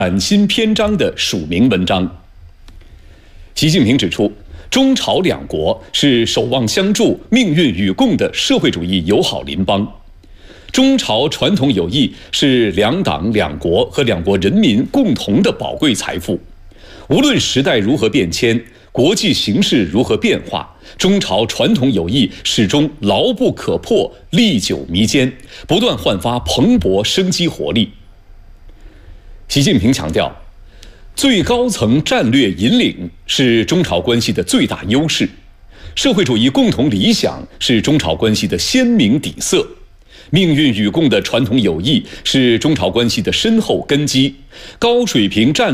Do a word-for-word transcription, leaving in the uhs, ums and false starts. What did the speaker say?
崭新篇章的署名文章。习近平指出，中朝两国是守望相助、命运与共的社会主义友好邻邦。中朝传统友谊是两党两国和两国人民共同的宝贵财富。无论时代如何变迁，国际形势如何变化，中朝传统友谊始终牢不可破、历久弥坚，不断焕发蓬勃生机活力。习近平强调，最高层战略引领是中朝关系的最大优势，社会主义共同理想是中朝关系的鲜明底色，命运与共的传统友谊是中朝关系的深厚根基，高水平战